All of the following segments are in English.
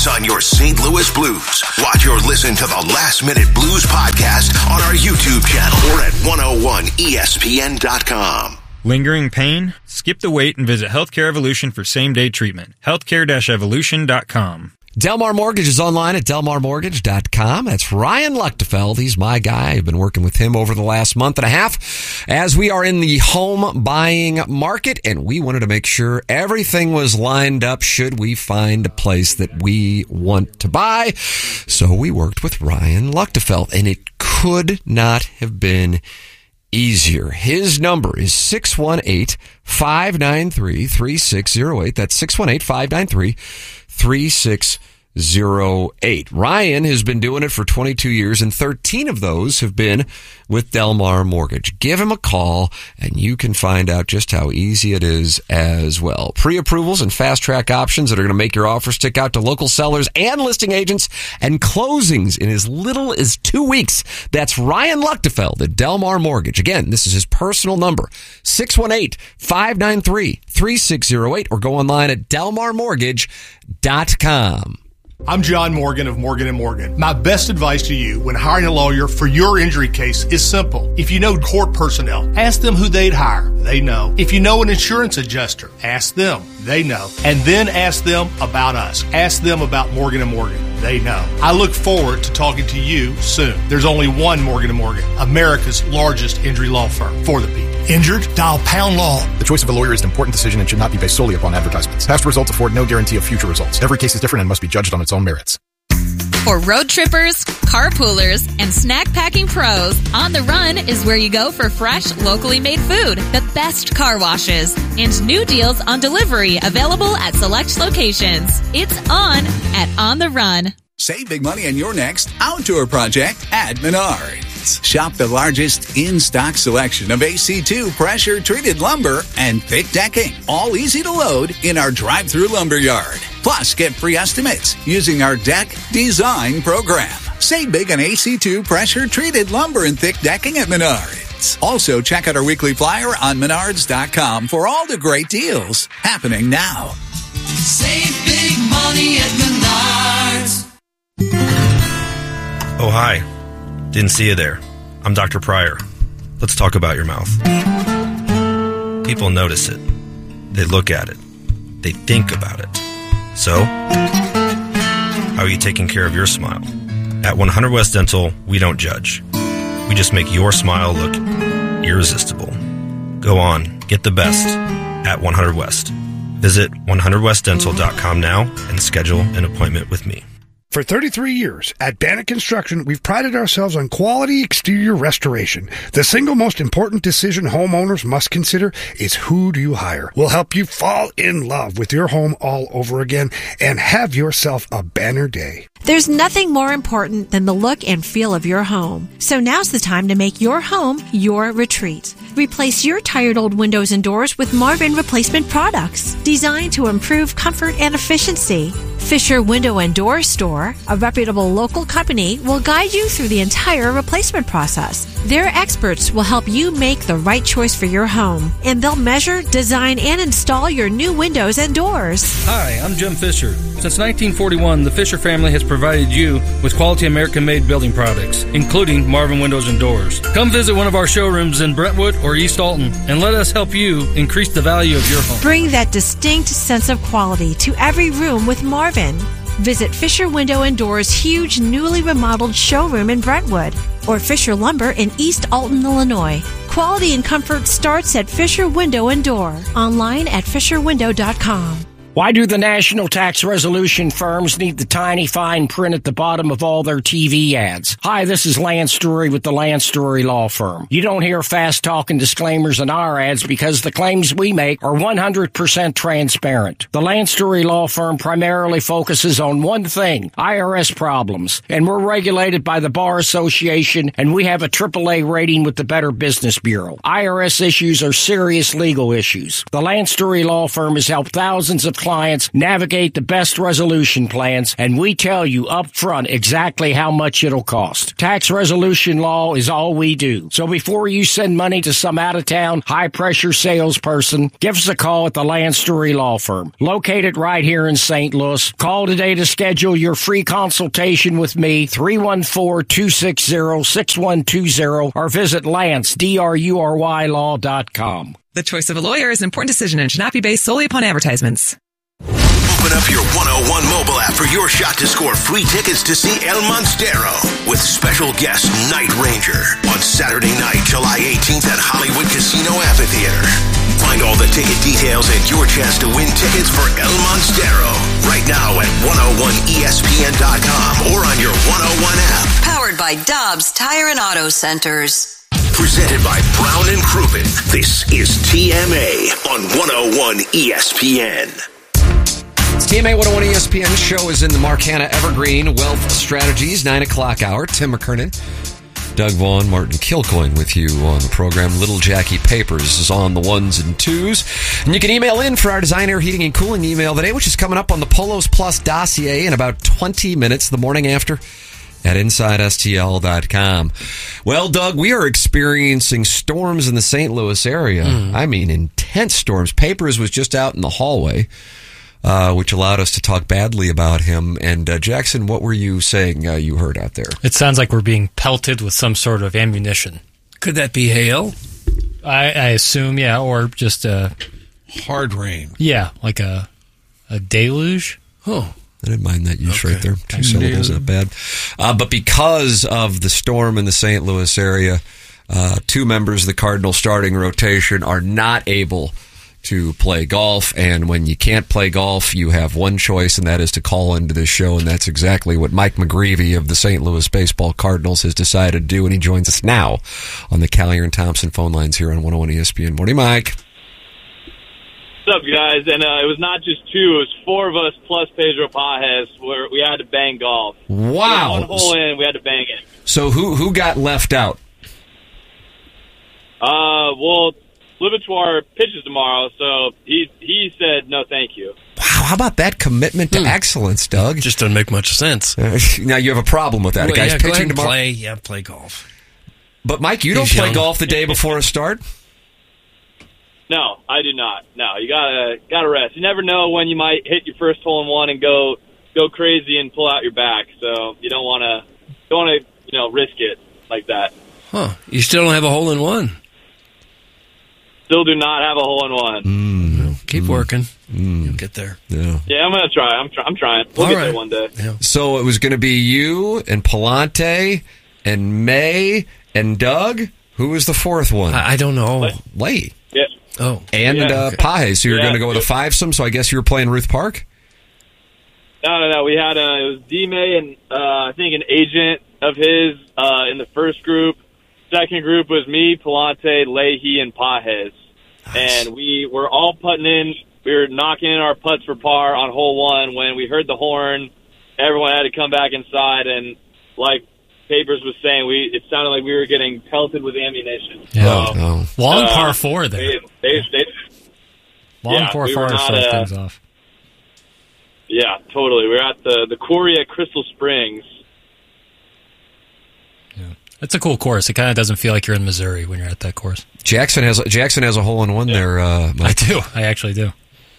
voice on your St. Louis Blues. Watch or listen to the Last Minute Blues podcast on our YouTube channel or at 101ESPN.com. Lingering pain? Skip the wait and visit Healthcare Evolution for same-day treatment. Healthcare-evolution.com. Delmar Mortgage is online at delmarmortgage.com. That's Ryan Luchtefeld. He's my guy. I've been working with him over the last month and a half as we are in the home buying market, and we wanted to make sure everything was lined up should we find a place that we want to buy. So we worked with Ryan Luchtefeld, and it could not have been easier. His number is 618-593-3608. That's 618-593-3608. Ryan has been doing it for 22 years, and 13 of those have been with Delmar Mortgage. Give him a call, and you can find out just how easy it is as well. Pre-approvals and fast-track options that are going to make your offer stick out to local sellers and listing agents, and closings in as little as 2 weeks. That's Ryan Luchtefeld at Delmar Mortgage. Again, this is his personal number, 618-593-3608, or go online at delmarmortgage.com. I'm John Morgan of Morgan & Morgan. My best advice to you when hiring a lawyer for your injury case is simple. If you know court personnel, ask them who they'd hire. They know. If you know an insurance adjuster, ask them. They know. And then ask them about us. Ask them about Morgan & Morgan. They know. I look forward to talking to you soon. There's only one Morgan & Morgan, America's largest injury law firm for the people. Injured? Dial pound law. The choice of a lawyer is an important decision and should not be based solely upon advertisements. Past results afford no guarantee of future results. Every case is different and must be judged on its own merits. For road trippers, carpoolers, and snack packing pros, On the Run is where you go for fresh, locally made food, the best car washes, and new deals on delivery available at select locations. It's on at On the Run. Save big money on your next outdoor project at Menards. Shop the largest in-stock selection of AC2 pressure-treated lumber and thick decking, all easy to load in our drive-through lumber yard. Plus, get free estimates using our deck design program. Save big on AC2 pressure-treated lumber and thick decking at Menards. Also, check out our weekly flyer on Menards.com for all the great deals happening now. Save big money at Menards. Oh, hi. Didn't see you there. I'm Dr. Pryor. Let's talk about your mouth. People notice it. They look at it. They think about it. So, how are you taking care of your smile? At 100 West Dental, we don't judge. We just make your smile look irresistible. Go on, get the best at 100 West. Visit 100westdental.com now and schedule an appointment with me. For 33 years, at Bannock Construction, we've prided ourselves on quality exterior restoration. The single most important decision homeowners must consider is who do you hire. We'll help you fall in love with your home all over again and have yourself a banner day. There's nothing more important than the look and feel of your home. So now's the time to make your home your retreat. Replace your tired old windows and doors with Marvin replacement products designed to improve comfort and efficiency. Fisher Window and Door Store, a reputable local company, will guide you through the entire replacement process. Their experts will help you make the right choice for your home, and they'll measure, design, and install your new windows and doors. Hi, I'm Jim Fisher. Since 1941, the Fisher family has provided you with quality American-made building products, including Marvin Windows and Doors. Come visit one of our showrooms in Brentwood or East Alton, and let us help you increase the value of your home. Bring that distinct sense of quality to every room with Marvin. Visit Fisher Window and Doors' huge, newly remodeled showroom in Brentwood, or Fisher Lumber in East Alton, Illinois. Quality and comfort starts at Fisher Window and Door. Online at fisherwindow.com. Why do the national tax resolution firms need the tiny fine print at the bottom of all their TV ads? Hi, this is Lance Drury with the Lance Drury Law Firm. You don't hear fast-talking disclaimers in our ads because the claims we make are 100% transparent. The Lance Drury Law Firm primarily focuses on one thing, IRS problems, and we're regulated by the Bar Association, and we have a AAA rating with the Better Business Bureau. IRS issues are serious legal issues. The Lance Drury Law Firm has helped thousands of clients navigate the best resolution plans, and we tell you up front exactly how much it'll cost. Tax resolution law is all we do. So before you send money to some out-of-town, high-pressure salesperson, give us a call at the Land Story Law Firm, located right here in St. Louis. Call today to schedule your free consultation with me, 314-260-6120, or visit LanceDruryLaw.com. The choice of a lawyer is an important decision and should not be based solely upon advertisements. Open up your 101 mobile app for your shot to score free tickets to see El Monstero with special guest Night Ranger on Saturday night, July 18th at Hollywood Casino Amphitheater. Find all the ticket details and your chance to win tickets for El Monstero right now at 101ESPN.com or on your 101 app. Powered by Dobbs Tire and Auto Centers. Presented by Brown and Crouppen. This is TMA on 101 ESPN. It's TMA 101 ESPN. This show is in the Mark Hanna Evergreen Wealth Strategies 9 o'clock hour. Tim McKernan, Doug Vaughn, Martin Kilcoyne with you on the program. Little Jackie Papers is on the ones and twos. And you can email in for our Design, Air, Heating, and Cooling email today, which is coming up on the Polos Plus dossier in about 20 minutes, the morning after, at InsideSTL.com. Well, Doug, we are experiencing storms in the St. Louis area. I mean, intense storms. Papers was just out in the hallway, which allowed us to talk badly about him. And Jackson, what were you saying you heard out there? It sounds like we're being pelted with some sort of ammunition. Could that be hail? I assume, yeah, or just a hard rain. Yeah, like a deluge. Oh. I didn't mind that use right there. 2 syllables, not bad. But because of the storm in the St. Louis area, 2 members of the Cardinal starting rotation are not able to play golf. And when you can't play golf, you have one choice, and that is to call into this show. And that's exactly what Mike McGreevy of the St. Louis Baseball Cardinals has decided to do. And he joins us now on the Callier and Thompson phone lines here on 101 ESPN. Morning, Mike. What's up, guys? And it was not just 2, it was 4 of us plus Pedro Pajes where we had to bang golf. Wow. One hole in, we had to bang it. So who got left out? Well, Livertoire pitches tomorrow, so he said no thank you. Wow, how about that commitment to excellence, Doug? Just doesn't make much sense. Now you have a problem with that. Well, a guy's yeah, pitching tomorrow. Play golf. But Mike, you don't play golf the day before a start? No, I do not. No, you gotta rest. You never know when you might hit your first hole in one and go crazy and pull out your back. So you don't want to risk it like that. Huh? You still don't have a hole in one? Still do not have a hole in one. Keep working. You'll get there. Yeah, I'm gonna try. I'm trying. We'll get there one day. Yeah. So it was going to be you and Palante and May and Doug. Who was the fourth one? I don't know. Lay. Yeah. Oh. And Pajes. So you're going to go with a fivesome, so I guess you were playing Ruth Park? No. We had it was D-May and I think an agent of his in the first group. Second group was me, Palante, Leahy, and Pajes. Nice. And we were all putting in. We were knocking in our putts for par on hole 1 when we heard the horn. Everyone had to come back inside, and like Papers was saying, it sounded like we were getting pelted with ammunition. Yeah. Long par 4 there. Long par 4 starts things off. Yeah, totally. We're at the quarry at Crystal Springs. Yeah. It's a cool course. It kind of doesn't feel like you're in Missouri when you're at that course. Jackson has a hole in one there. Mike. I do. I actually do.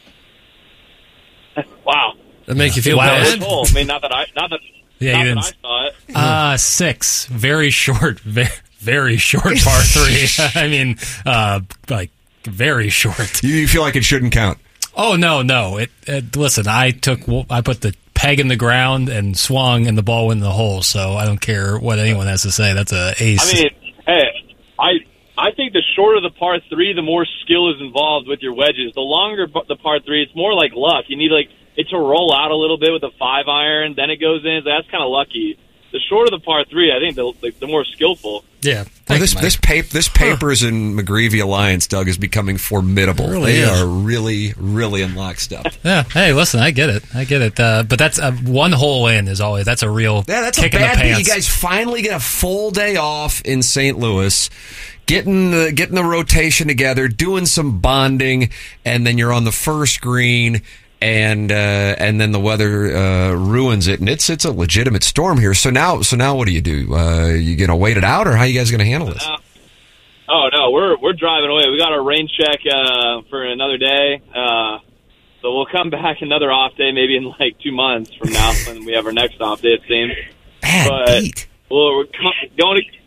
Wow. That make you feel bad? I mean, not that I saw it. 6. Very short. Very short par 3. I mean, like very short. You feel like it shouldn't count? Oh no. Listen, I put the peg in the ground and swung, and the ball went in the hole. So I don't care what anyone has to say. That's a ace. I mean, hey, I think the shorter the par 3, the more skill is involved with your wedges. The longer the par 3, it's more like luck. You need it to roll out a little bit with a 5-iron, then it goes in. So that's kind of lucky. The shorter the par 3, I think the more skillful. Yeah. Well, this Papers and McGreevy alliance, Doug, is becoming formidable. They are really, really in lockstep. Yeah. Hey, listen, I get it. But that's one hole in is always that's a real that's kick a bad in the pants. thing. You guys finally get a full day off in St. Louis, getting the rotation together, doing some bonding, and then you're on the first green. and then the weather ruins it, and it's a legitimate storm here. So now what do? You gonna wait it out, or how are you guys gonna handle this? Oh no, we're driving away. We got our rain check for another day, so we'll come back another off day, maybe in like 2 months from now when we have our next off day. It seems. But we're going to